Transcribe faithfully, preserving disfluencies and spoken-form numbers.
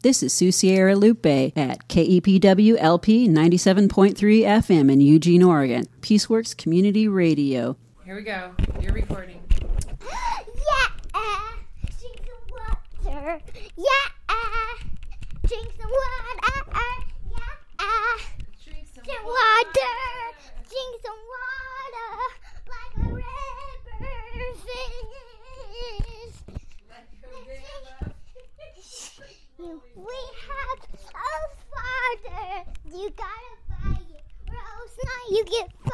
This is Sioux Sierra Lupe at K E P W L P ninety-seven point three F M in Eugene, Oregon. Peaceworks Community Radio. Here we go. You're recording. Yeah! Drink some water. Yeah! Drink some water. Yeah! Drink some Drink water. Drink some water. Like a river fish. We have a father. You gotta buy it. Or else not you get